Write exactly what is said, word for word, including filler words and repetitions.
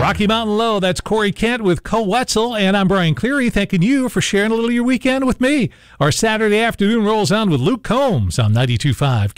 Rocky Mountain Low, that's Corey Kent with Cole Wetzel, and I'm Brian Cleary, thanking you for sharing a little of your weekend with me. Our Saturday afternoon rolls on with Luke Combs on ninety-two point five